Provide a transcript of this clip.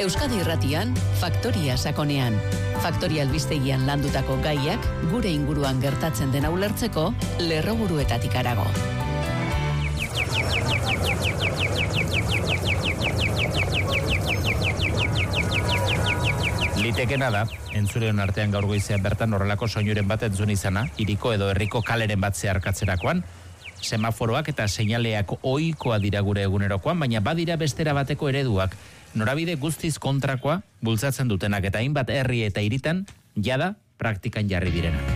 Euskadi Irratian, Faktoria Sakonean. Faktoria albistegian landutako gaiak gure inguruan gertatzen dena ulertzeko lerroburuetatik harago. Litekena da, entzuleon artean gaur goizean bertan horrelako soinuren bat entzun izana, hiriko edo herriko kaleren bat zeharkatzerakoan, semaforoak eta seinaleak ohikoa dira gure egunerokoan, baina badira bestera bateko ereduak, norabide guztiz kontrakoa bultzatzen dutenak eta hainbat herri eta hiritan jada praktikan jarri direnak.